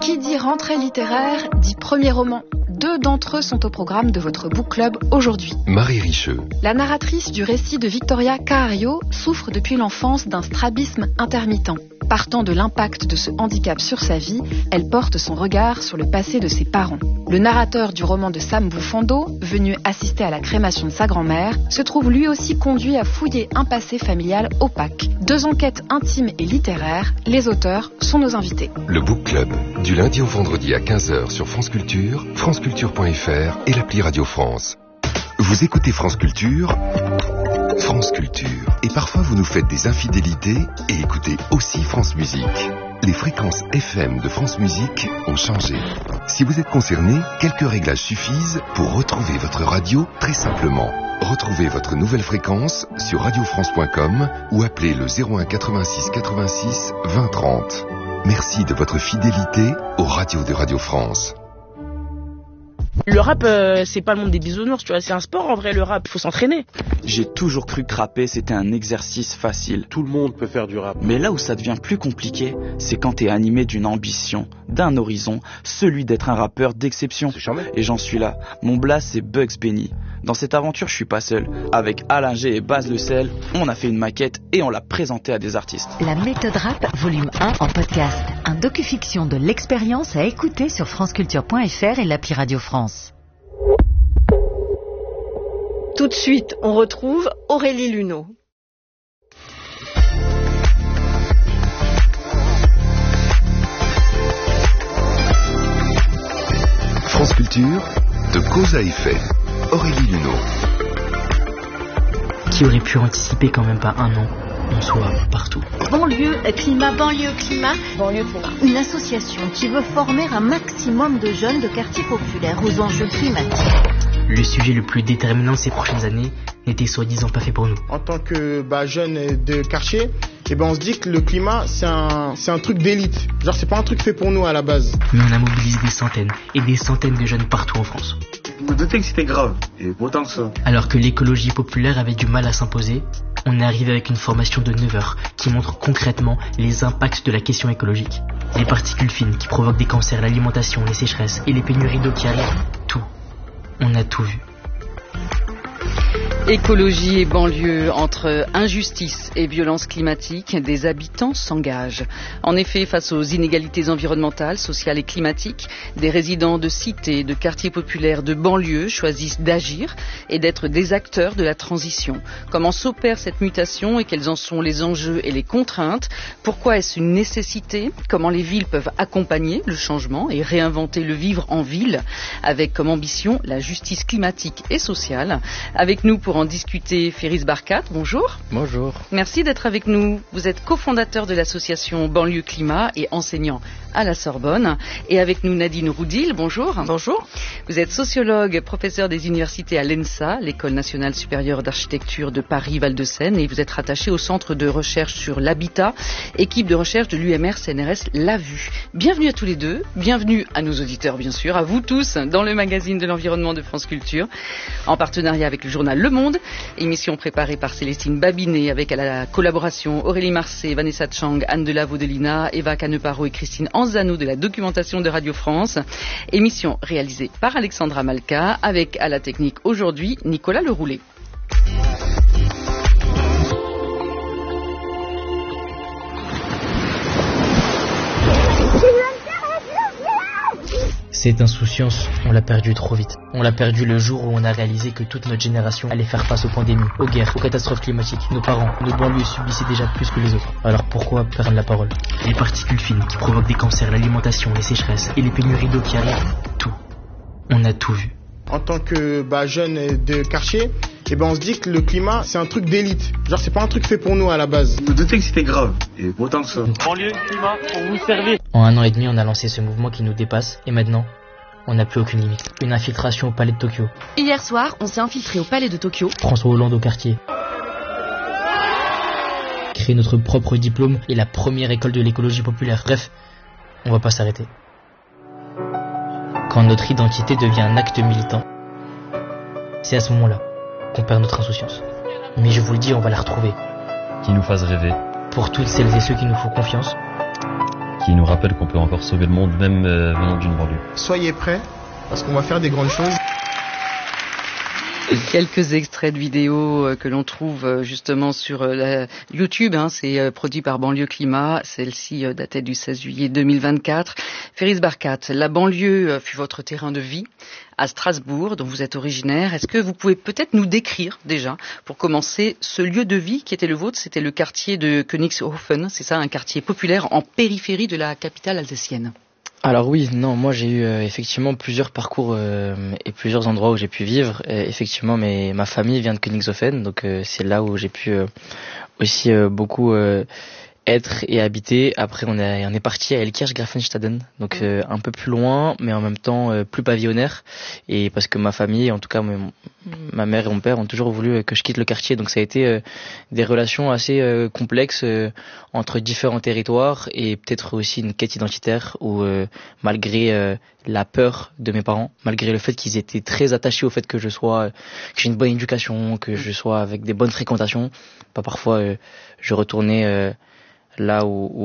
Qui dit rentrée littéraire dit premier roman. 2 d'entre eux sont au programme de votre book club aujourd'hui. Marie Richeux. La narratrice du récit de Victoria Cahario souffre depuis l'enfance d'un strabisme intermittent. Partant de l'impact de ce handicap sur sa vie, elle porte son regard sur le passé de ses parents. Le narrateur du roman de Sam Bufando, venu assister à la crémation de sa grand-mère, se trouve lui aussi conduit à fouiller un passé familial opaque. 2 enquêtes intimes et littéraires, les auteurs sont nos invités. Le Book Club, du lundi au vendredi à 15h sur France Culture, franceculture.fr et l'appli Radio France. Vous écoutez France Culture, France Culture. Et parfois vous nous faites des infidélités et écoutez aussi France Musique. Les fréquences FM de France Musique ont changé. Si vous êtes concerné, quelques réglages suffisent pour retrouver votre radio très simplement. Retrouvez votre nouvelle fréquence sur radiofrance.com ou appelez le 01 86 86 20 30. Merci de votre fidélité aux radios de Radio France. Le rap, c'est pas le monde des bisounours, tu vois, c'est un sport en vrai, le rap, faut s'entraîner. J'ai toujours cru que rapper c'était un exercice facile. Tout le monde peut faire du rap. Mais là où ça devient plus compliqué, c'est quand t'es animé d'une ambition, d'un horizon, celui d'être un rappeur d'exception. C'est charmé. Et j'en suis là. Mon blast c'est Bugs Benny. Dans cette aventure, je suis pas seul. Avec Alain G et Baz Le Sel, on a fait une maquette et on l'a présentée à des artistes. La méthode rap, volume 1 en podcast. Un docu-fiction de l'expérience à écouter sur franceculture.fr et l'appli Radio France. Tout de suite, on retrouve Aurélie Luneau. France Culture, de cause à effet. Aurélie Luneau. Qui aurait pu anticiper qu'en même pas un an, on soit partout. Banlieue climat, banlieue climat, Banlieue climat. une association qui veut former un maximum de jeunes de quartiers populaires aux enjeux climatiques. Le sujet le plus déterminant de ces prochaines années n'était soi-disant pas fait pour nous. En tant que jeune de quartier, on se dit que le climat c'est un truc d'élite. Genre c'est pas un truc fait pour nous à la base. Mais on a mobilisé des centaines et des centaines de jeunes partout en France. Je me doutais que c'était grave, et autant que ça. Alors que l'écologie populaire avait du mal à s'imposer, on est arrivé avec une formation de 9 heures qui montre concrètement les impacts de la question écologique. Les particules fines qui provoquent des cancers, l'alimentation, les sécheresses et les pénuries d'eau qui arrivent. Tout. On a tout vu. Écologie et banlieue, entre injustice et violence climatique, des habitants s'engagent. En effet, face aux inégalités environnementales, sociales et climatiques, des résidents de cités, de quartiers populaires, de banlieues choisissent d'agir et d'être des acteurs de la transition. Comment s'opère cette mutation et quels en sont les enjeux et les contraintes? Pourquoi est-ce une nécessité? Comment les villes peuvent accompagner le changement et réinventer le vivre en ville, avec comme ambition la justice climatique et sociale? Avec nous pour en discuter, Féris Barkat, bonjour. Bonjour. Merci d'être avec nous. Vous êtes cofondateur de l'association Banlieue Climat et enseignant à la Sorbonne. Et avec nous Nadine Roudil, bonjour. Bonjour. Vous êtes sociologue, professeur des universités à l'ENSA, l'École nationale supérieure d'architecture de Paris-Val-de-Seine, et vous êtes rattaché au centre de recherche sur l'habitat, équipe de recherche de l'UMR CNRS La Vue. Bienvenue à tous les deux, bienvenue à nos auditeurs bien sûr, à vous tous dans le magazine de l'environnement de France Culture, en partenariat avec le journal Le Monde, émission préparée par Célestine Babinet avec à la collaboration Aurélie Marcet, Vanessa Chang, Anne Delavo-Delina, Eva Caneparo et Christine Anzano de la documentation de Radio France. Émission réalisée par Alexandra Malka avec à la technique aujourd'hui Nicolas Leroulet. Cette insouciance, on l'a perdue trop vite. On l'a perdue le jour où on a réalisé que toute notre génération allait faire face aux pandémies, aux guerres, aux catastrophes climatiques. Nos parents, nos banlieues subissaient déjà plus que les autres. Alors pourquoi perdre la parole? Les particules fines qui provoquent des cancers, l'alimentation, les sécheresses et les pénuries d'eau qui arrivent. Tout. On a tout vu. En tant que jeune de quartier, on se dit que le climat c'est un truc d'élite. Genre c'est pas un truc fait pour nous à la base. Je me doutais que c'était grave, et autant que ça. Banlieue climat, pour vous servir. En 1 an et demi, on a lancé ce mouvement qui nous dépasse et maintenant, on n'a plus aucune limite. Une infiltration au palais de Tokyo. Hier soir, on s'est infiltré au palais de Tokyo. François Hollande au quartier. Créer notre propre diplôme et la première école de l'écologie populaire. Bref, on va pas s'arrêter. Quand notre identité devient un acte militant, c'est à ce moment-là qu'on perd notre insouciance. Mais je vous le dis, on va la retrouver. Qui nous fasse rêver. Pour toutes celles et ceux qui nous font confiance, qui nous rappelle qu'on peut encore sauver le monde, même venant d'une banlieue. Soyez prêts, parce qu'on va faire des grandes choses. Quelques extraits de vidéos que l'on trouve justement sur YouTube, c'est produit par Banlieue Climat, celle-ci datait du 16 juillet 2024. Féris Barkat, la banlieue fut votre terrain de vie à Strasbourg, dont vous êtes originaire. Est-ce que vous pouvez peut-être nous décrire déjà, pour commencer, ce lieu de vie qui était le vôtre? C'était le quartier de Königshofen, c'est ça, un quartier populaire en périphérie de la capitale alsacienne. Alors oui, non, moi j'ai eu effectivement plusieurs parcours et plusieurs endroits où j'ai pu vivre. Effectivement, ma famille vient de Königshofen, donc c'est là où j'ai pu aussi beaucoup être et habiter. Après, on est parti à Elkirch-Grafenstaden, donc un peu plus loin, mais en même temps plus pavillonnaire. Et parce que ma famille, en tout cas ma mère et mon père, ont toujours voulu que je quitte le quartier. Donc ça a été des relations assez complexes entre différents territoires et peut-être aussi une quête identitaire où malgré la peur de mes parents, malgré le fait qu'ils étaient très attachés au fait que que j'ai une bonne éducation, que je sois avec des bonnes fréquentations, parfois je retournais là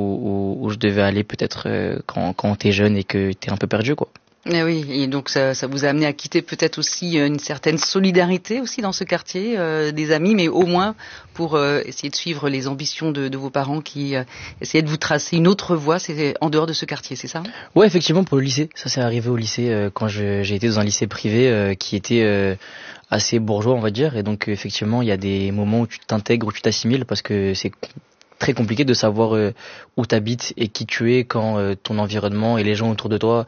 où je devais aller peut-être quand t'es jeune et que t'es un peu perdu, quoi. Et oui, et donc ça vous a amené à quitter peut-être aussi une certaine solidarité aussi dans ce quartier, des amis, mais au moins pour essayer de suivre les ambitions de vos parents qui essayaient de vous tracer une autre voie, c'est en dehors de ce quartier, c'est ça? Ouais, effectivement, pour le lycée, ça s'est arrivé au lycée quand j'ai été dans un lycée privé qui était assez bourgeois, on va dire, et donc effectivement, il y a des moments où tu t'intègres, où tu t'assimiles, parce que c'est très compliqué de savoir où t'habites et qui tu es quand ton environnement et les gens autour de toi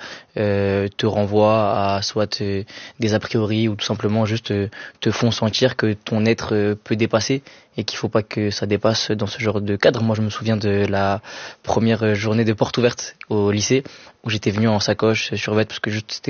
te renvoient à soit des a priori ou tout simplement juste te font sentir que ton être peut dépasser et qu'il faut pas que ça dépasse dans ce genre de cadre. Moi, je me souviens de la première journée de porte ouverte au lycée où j'étais venu en sacoche survêt parce que juste c'était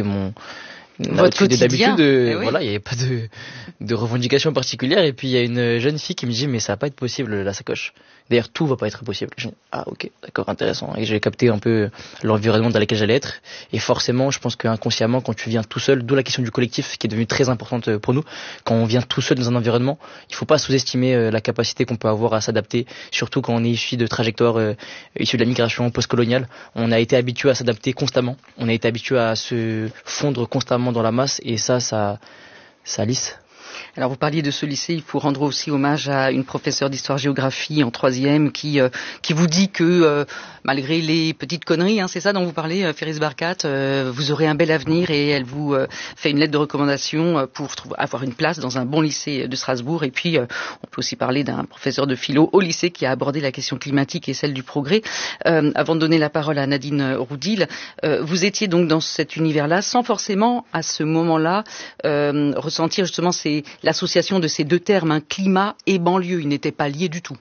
votre quotidien. D'habitude, voilà, il n'y avait pas de revendication particulière. Et puis il y a une jeune fille qui me dit mais ça va pas être possible la sacoche. D'ailleurs tout va pas être possible. Je dis, ah ok, d'accord, intéressant. Et j'ai capté un peu l'environnement dans lequel j'allais être. Et forcément, je pense qu'inconsciemment, quand tu viens tout seul, d'où la question du collectif qui est devenue très importante pour nous. Quand on vient tout seul dans un environnement, il faut pas sous-estimer la capacité qu'on peut avoir à s'adapter, surtout quand on est issu de trajectoires issues de la migration postcoloniale. On a été habitué à s'adapter constamment. On a été habitué à se fondre constamment dans la masse et ça lisse. Alors vous parliez de ce lycée, il faut rendre aussi hommage à une professeure d'histoire-géographie en 3e qui vous dit que malgré les petites conneries, c'est ça dont vous parlez, Féris Barkat, vous aurez un bel avenir et elle vous fait une lettre de recommandation pour avoir une place dans un bon lycée de Strasbourg. Et puis on peut aussi parler d'un professeur de philo au lycée qui a abordé la question climatique et celle du progrès. Avant de donner la parole à Nadine Roudil, vous étiez donc dans cet univers-là sans forcément à ce moment-là ressentir justement l'association de ces deux termes, climat et banlieue, ils n'étaient pas liés du tout.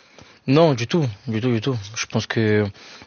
Non, du tout. Je pense que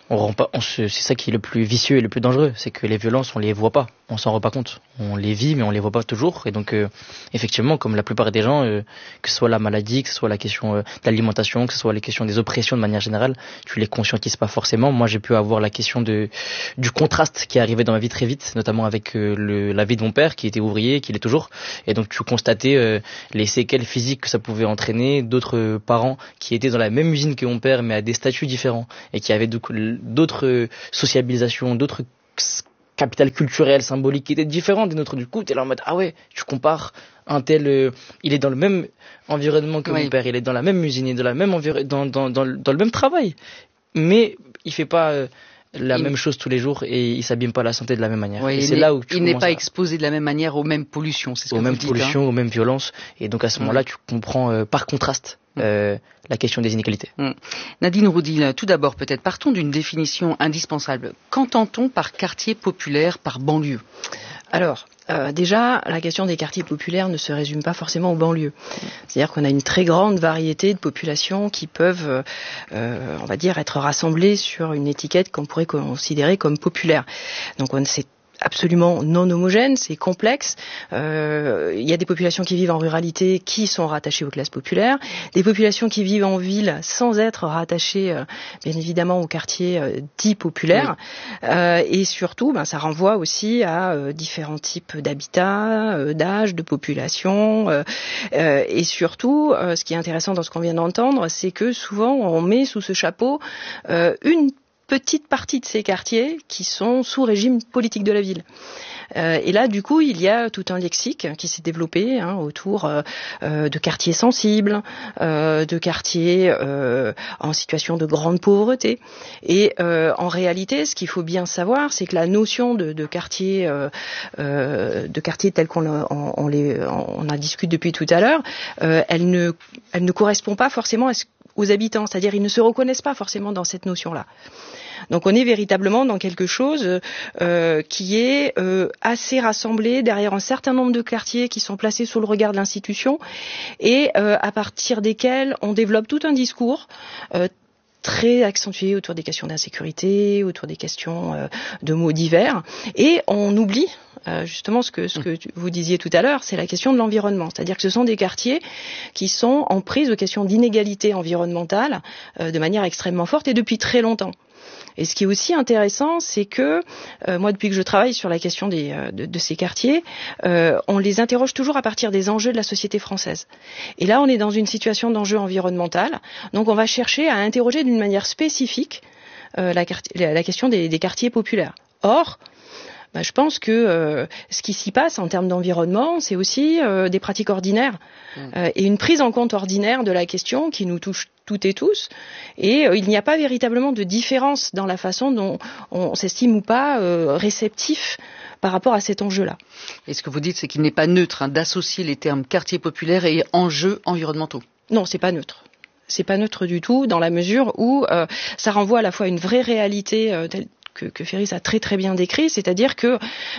c'est ça qui est le plus vicieux et le plus dangereux, c'est que les violences, on les voit pas, on s'en rend pas compte. On les vit, mais on les voit pas toujours. Et donc, effectivement, comme la plupart des gens, que ce soit la maladie, que ce soit la question de l'alimentation, que ce soit les questions des oppressions de manière générale, tu les conscientises pas forcément. Moi, j'ai pu avoir la question du contraste qui est arrivé dans ma vie très vite, notamment avec la vie de mon père, qui était ouvrier, qui l'est toujours. Et donc, tu constatais les séquelles physiques que ça pouvait entraîner, d'autres parents qui étaient dans la même usine que mon père, mais à des statuts différents, et qui avaient d'autres sociabilisations, d'autres capital culturel, symbolique qui étaient différents des nôtres. Du coup, t'es là en mode, ah ouais, tu compares un tel, il est dans le même environnement que mon père, il est dans la même usine, il est dans la même dans le même travail, mais il fait pas la même chose tous les jours et il s'abîme pas la santé de la même manière. Oui, et c'est là où il n'est pas exposé de la même manière aux mêmes pollutions, c'est ce que vous dites. Aux mêmes pollutions, aux mêmes violences, et donc à ce moment-là, tu comprends par contraste la question des inégalités. Nadine Roudil, tout d'abord peut-être partons d'une définition indispensable. Qu'entend-on par quartier populaire, par banlieue ? Alors, déjà, la question des quartiers populaires ne se résume pas forcément aux banlieues. C'est-à-dire qu'on a une très grande variété de populations qui peuvent, on va dire, être rassemblées sur une étiquette qu'on pourrait considérer comme populaire. Donc, c'est absolument non homogène, c'est complexe. Il y a des populations qui vivent en ruralité qui sont rattachées aux classes populaires, des populations qui vivent en ville sans être rattachées, bien évidemment, aux quartiers dits populaires. Oui. Et surtout, ça renvoie aussi à différents types d'habitats, d'âge, de population. Et surtout, ce qui est intéressant dans ce qu'on vient d'entendre, c'est que souvent on met sous ce chapeau une petite partie de ces quartiers qui sont sous régime politique de la ville. Et là, du coup, il y a tout un lexique qui s'est développé autour de quartiers sensibles, de quartiers en situation de grande pauvreté. Et en réalité, ce qu'il faut bien savoir, c'est que la notion de quartier tel qu'on a discuté depuis tout à l'heure, elle ne correspond pas forcément aux habitants, c'est-à-dire ils ne se reconnaissent pas forcément dans cette notion-là. Donc on est véritablement dans quelque chose qui est assez rassemblé derrière un certain nombre de quartiers qui sont placés sous le regard de l'institution et à partir desquels on développe tout un discours très accentué autour des questions d'insécurité, autour des questions de mots divers, et on oublie justement ce que vous disiez tout à l'heure, c'est la question de l'environnement. C'est-à-dire que ce sont des quartiers qui sont en prise aux questions d'inégalité environnementale de manière extrêmement forte et depuis très longtemps. Et ce qui est aussi intéressant, c'est que moi, depuis que je travaille sur la question de ces quartiers, on les interroge toujours à partir des enjeux de la société française. Et là, on est dans une situation d'enjeu environnemental, donc on va chercher à interroger d'une manière spécifique la question des quartiers populaires. Or, je pense que ce qui s'y passe en termes d'environnement, c'est aussi des pratiques ordinaires et une prise en compte ordinaire de la question qui nous touche toutes et tous. Et il n'y a pas véritablement de différence dans la façon dont on s'estime ou pas réceptif par rapport à cet enjeu-là. Et ce que vous dites, c'est qu'il n'est pas neutre d'associer les termes quartier populaire et enjeux environnementaux. Non, c'est pas neutre. C'est pas neutre du tout, dans la mesure où ça renvoie à la fois une vraie réalité que Ferris a très très bien décrit, c'est-à-dire que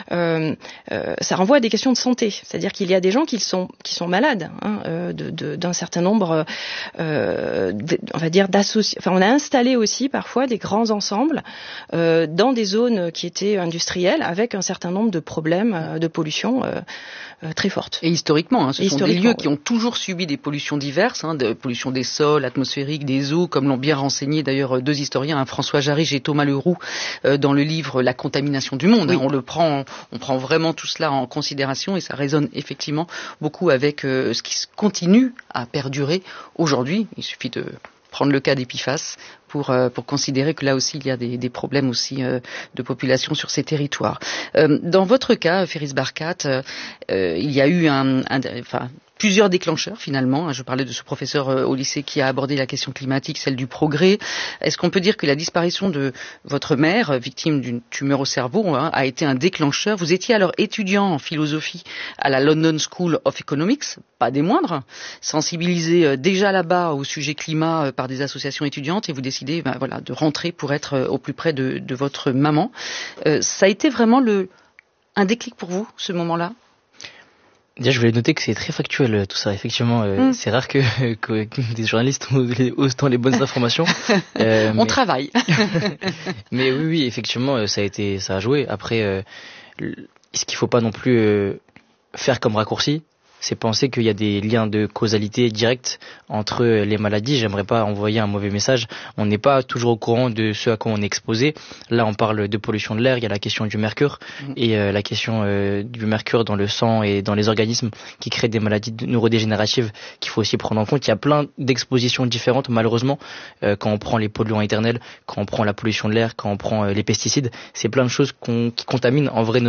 ça renvoie à des questions de santé, c'est-à-dire qu'il y a des gens qui sont malades d'un certain nombre, on va dire on a installé aussi parfois des grands ensembles dans des zones qui étaient industrielles avec un certain nombre de problèmes de pollution très fortes. Et historiquement, ce sont des lieux qui ont toujours subi des pollutions diverses, de pollution des sols, atmosphériques, des eaux, comme l'ont bien renseigné d'ailleurs deux historiens, François Jarige et Thomas Leroux, dans le livre La contamination du monde. Oui. On prend vraiment tout cela en considération et ça résonne effectivement beaucoup avec ce qui continue à perdurer aujourd'hui. Il suffit de prendre le cas des PFAS pour considérer que là aussi il y a des problèmes aussi de population sur ces territoires. Dans votre cas, Ferris Barkat, il y a eu plusieurs déclencheurs finalement. Je parlais de ce professeur au lycée qui a abordé la question climatique, celle du progrès. Est-ce qu'on peut dire que la disparition de votre mère, victime d'une tumeur au cerveau, a été un déclencheur? Vous étiez alors étudiant en philosophie à la London School of Economics, pas des moindres, sensibilisé déjà là-bas au sujet climat par des associations étudiantes et vous décidez de rentrer pour être au plus près de votre maman. Ça a été vraiment un déclic pour vous, ce moment-là? Déjà, je voulais noter que c'est très factuel tout ça. Effectivement, c'est rare que des journalistes ont autant les bonnes informations. On travaille. Mais oui, effectivement, ça a joué. Après, ce qu'il faut pas non plus faire comme raccourci, c'est penser qu'il y a des liens de causalité directe entre les maladies. J'aimerais pas envoyer un mauvais message. On n'est pas toujours au courant de ce à quoi on est exposé. Là, on parle de pollution de l'air. Il y a la question du mercure et la question du mercure dans le sang et dans les organismes qui créent des maladies neurodégénératives qu'il faut aussi prendre en compte. Il y a plein d'expositions différentes, malheureusement, quand on prend les polluants éternels, quand on prend la pollution de l'air, quand on prend les pesticides. C'est plein de choses qui contaminent en vrai